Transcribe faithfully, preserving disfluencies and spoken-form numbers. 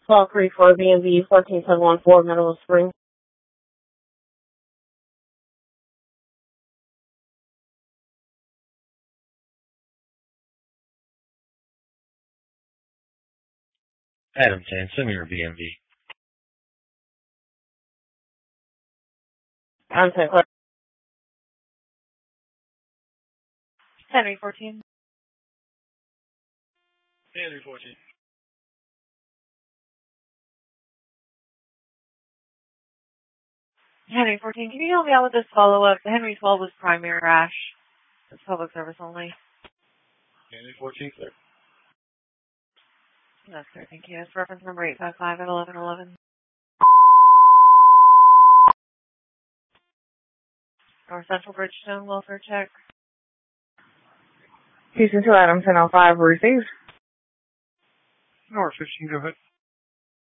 twelve three four B and B fourteen seven one four Meadow Spring. Adam ten, send me your B and B. I'm ten. Henry fourteen. Henry fourteen. Henry fourteen, can you help me out with this follow-up? The Henry twelve was primary rash. It's public service only. Henry fourteen, sir. That's clear, thank you. It's reference number eight five five at eleven eleven. North Central Bridgestone, welfare check. Houston two Adam ten oh five received. North fifteen, go ahead.